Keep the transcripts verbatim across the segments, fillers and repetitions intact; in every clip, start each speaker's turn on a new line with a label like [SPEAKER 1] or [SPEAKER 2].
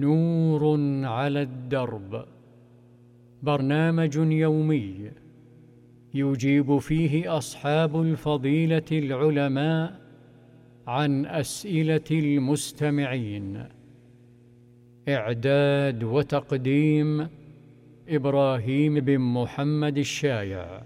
[SPEAKER 1] نور على الدرب، برنامج يومي يجيب فيه أصحاب الفضيلة العلماء عن أسئلة المستمعين. إعداد وتقديم إبراهيم بن محمد الشايع.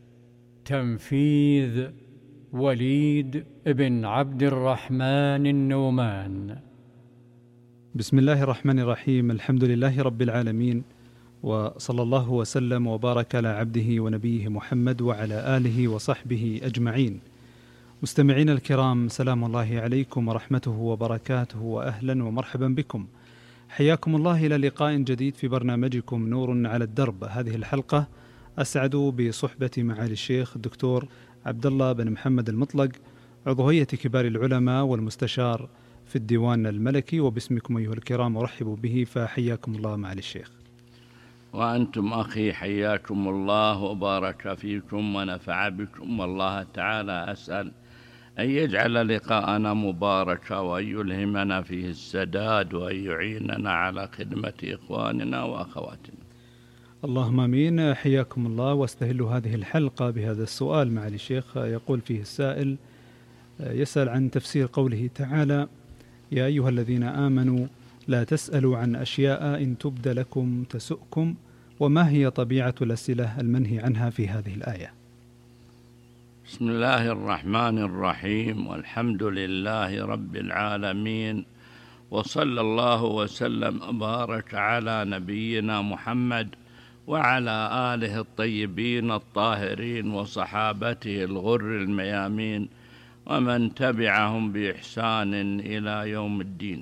[SPEAKER 1] تنفيذ وليد بن عبد الرحمن النومان.
[SPEAKER 2] بسم الله الرحمن الرحيم. الحمد لله رب العالمين، وصلى الله وسلم وبارك على عبده ونبيه محمد وعلى آله وصحبه أجمعين. مستمعين الكرام، سلام الله عليكم ورحمته وبركاته، وأهلا ومرحبا بكم. حياكم الله إلى لقاء جديد في برنامجكم نور على الدرب. هذه الحلقة أسعد بصحبة معالي الشيخ الدكتور عبد الله بن محمد المطلق، عضو هيئة كبار العلماء والمستشار في الديوان الملكي، وباسمكم أيها الكرام أرحب به، فحياكم الله معالي الشيخ.
[SPEAKER 3] وأنتم أخي حياكم الله وبارك فيكم ونفع بكم، والله تعالى أسأل أن يجعل لقاءنا مباركا، وأن يلهمنا فيه السداد، وأن يعيننا على خدمة إخواننا وأخواتنا.
[SPEAKER 2] اللهم آمين. حياكم الله. واستهل هذه الحلقة بهذا السؤال معالي الشيخ. يقول فيه السائل، يسأل عن تفسير قوله تعالى: يا أيها الذين آمنوا لا تسألوا عن أشياء إن تبد لكم تسؤكم، وما هي طبيعة الأسئلة المنهي عنها في هذه الآية؟
[SPEAKER 3] بسم الله الرحمن الرحيم، والحمد لله رب العالمين، وصلى الله وسلم وبارك على نبينا محمد وعلى آله الطيبين الطاهرين وصحابته الغر الميامين ومن تبعهم بإحسان إلى يوم الدين.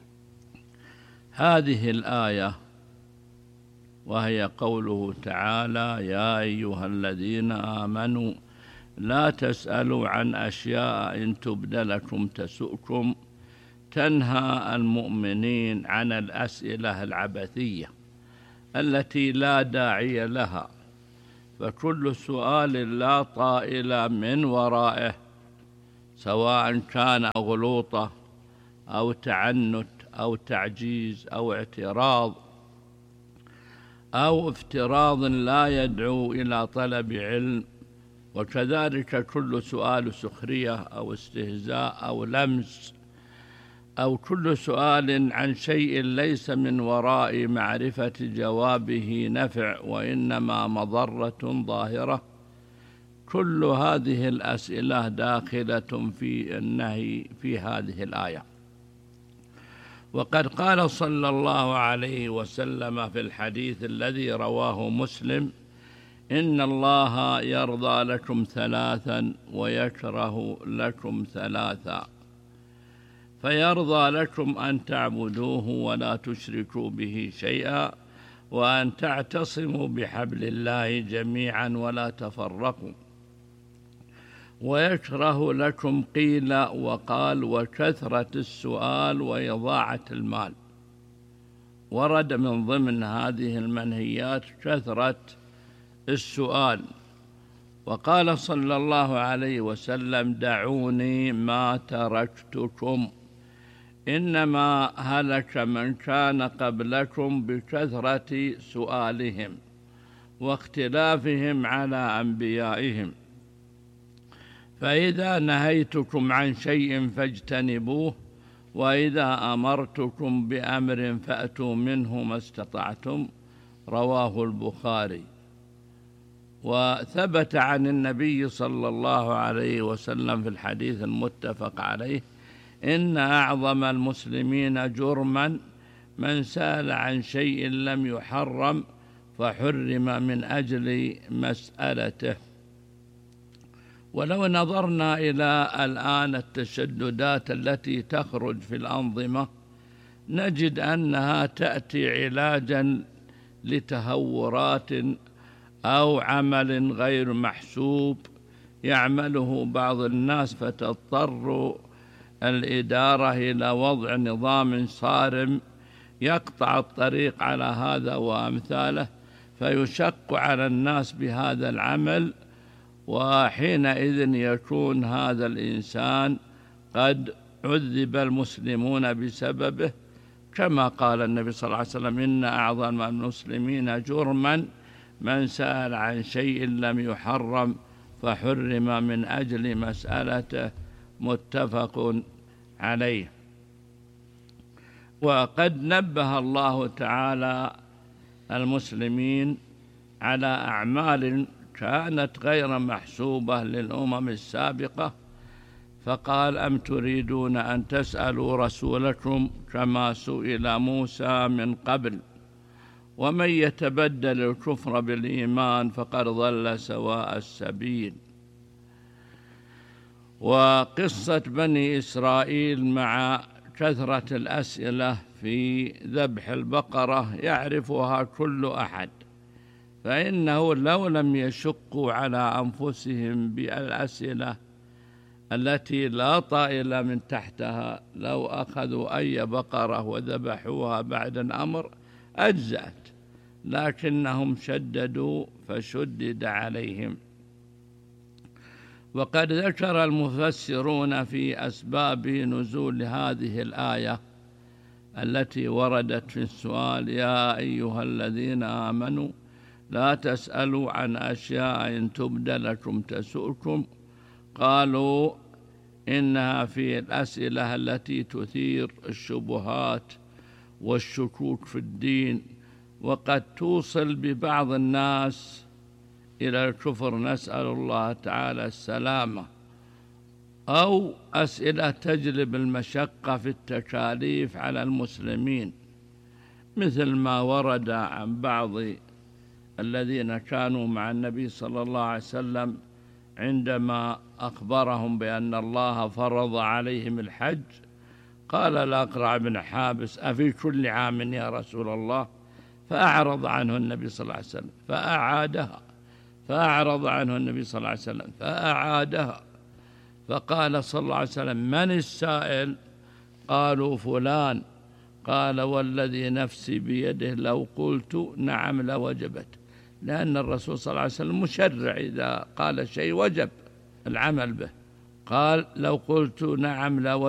[SPEAKER 3] هذه الآية وهي قوله تعالى: يا أيها الذين آمنوا لا تسألوا عن أشياء إن تبد لكم تسؤكم، تنهى المؤمنين عن الأسئلة العبثية التي لا داعي لها، فكل سؤال لا طائل من ورائه، سواء كان غلوطة أو تعنت أو تعجيز أو اعتراض أو افتراض لا يدعو إلى طلب علم، وكذلك كل سؤال سخرية أو استهزاء أو لمس، أو كل سؤال عن شيء ليس من وراء معرفة جوابه نفع وإنما مضرة ظاهرة. كل هذه الأسئلة داخلة في النهي في هذه الآية. وقد قال صلى الله عليه وسلم في الحديث الذي رواه مسلم: إن الله يرضى لكم ثلاثا ويكره لكم ثلاثا، فيرضى لكم أن تعبدوه ولا تشركوا به شيئا، وأن تعتصموا بحبل الله جميعا ولا تفرقوا، ويكره لكم قيل وقال وكثرة السؤال وإضاعة المال. ورد من ضمن هذه المنهيات كثرة السؤال. وقال صلى الله عليه وسلم: دعوني ما تركتكم، إنما هلك من كان قبلكم بكثرة سؤالهم واختلافهم على أنبيائهم، فإذا نهيتكم عن شيء فاجتنبوه، وإذا أمرتكم بأمر فأتوا منه ما استطعتم. رواه البخاري. وثبت عن النبي صلى الله عليه وسلم في الحديث المتفق عليه: إن أعظم المسلمين جرما من سأل عن شيء لم يحرم فحرم من أجل مسألته. ولو نظرنا إلى الآن التشددات التي تخرج في الأنظمة، نجد أنها تأتي علاجا لتهورات أو عمل غير محسوب يعمله بعض الناس، فتضطر الإدارة إلى وضع نظام صارم يقطع الطريق على هذا وأمثاله، فيشق على الناس بهذا العمل، وحينئذ يكون هذا الإنسان قد عذب المسلمون بسببه، كما قال النبي صلى الله عليه وسلم: إن أعظم المسلمين جرما من سأل عن شيء لم يحرم فحرم من أجل مسألته، متفق عليه. وقد نبه الله تعالى المسلمين على أعمال كانت غير محسوبة للأمم السابقة، فقال: أم تريدون أن تسألوا رسولكم كما سئل موسى من قبل ومن يتبدل الكفر بالإيمان فقد ضل سواء السبيل. وقصة بني إسرائيل مع كثرة الأسئلة في ذبح البقرة يعرفها كل أحد، فإنه لو لم يشقوا على أنفسهم بالأسئلة التي لا طائل من تحتها، لو أخذوا أي بقرة وذبحوها بعد الأمر أجزأت، لكنهم شددوا فشدد عليهم. وقد ذكر المفسرون في أسباب نزول هذه الآية التي وردت في السؤال: يا أيها الذين آمنوا لا تسألوا عن أشياء إن تبد لكم تسؤكم، قالوا إنها في الأسئلة التي تثير الشبهات والشكوك في الدين، وقد توصل ببعض الناس إلى الكفر، نسأل الله تعالى السلامة، أو أسئلة تجلب المشقة في التكاليف على المسلمين، مثل ما ورد عن بعض الذين كانوا مع النبي صلى الله عليه وسلم عندما أخبرهم بأن الله فرض عليهم الحج. قال الأقرع بن حابس: أفي كل عام يا رسول الله؟ فأعرض عنه النبي صلى الله عليه وسلم فأعادها، فأعرض عنه النبي صلى الله عليه وسلم فأعادها، فقال صلى الله عليه وسلم: من السائل؟ قالوا: فلان. قال: والذي نفسي بيده لو قلت نعم لوجبت، لأن الرسول صلى الله عليه وسلم مشرع، إذا قال شيء وجب العمل به. قال: لو قلت نعم لوجبت